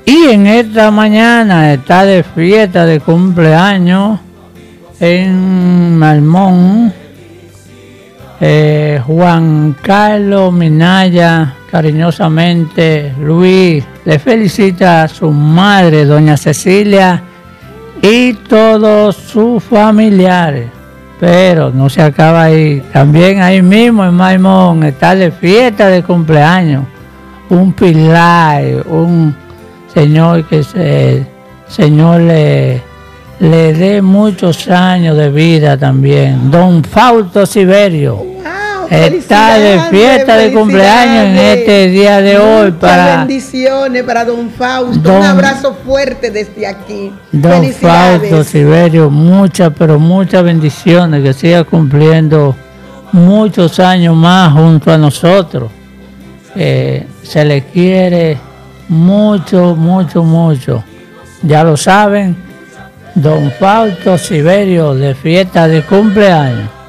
Y en esta mañana está de fiesta de cumpleaños en Malmón, Juan Carlos Minaya, cariñosamente Luis, le felicita a su madre, doña Cecilia, y todos sus familiares. Pero no se acaba ahí, también ahí mismo en Malmón está de fiesta de cumpleaños un pilar, un señor que Señor le dé muchos años de vida también. Don Fausto Siberio. Wow, está de fiesta de cumpleaños en este día de hoy. Muchas bendiciones para don Fausto. Un abrazo fuerte desde aquí. Don Fausto Siberio, muchas, pero muchas bendiciones. Que siga cumpliendo muchos años más junto a nosotros. Se le quiere mucho, mucho, mucho. Ya lo saben, don Fausto Siberio de fiesta de cumpleaños.